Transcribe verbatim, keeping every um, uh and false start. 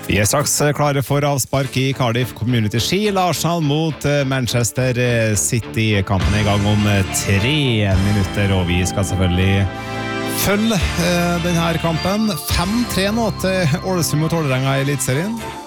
Vi er straks klare for avspark i Cardiff Community Shield. Arsenal mot Manchester City. Kampen er i gang om tre minutter, og vi skal selvfølgelig følge denne kampen. fem tre nå til Ålesund mot Vålerenga i Eliteserien.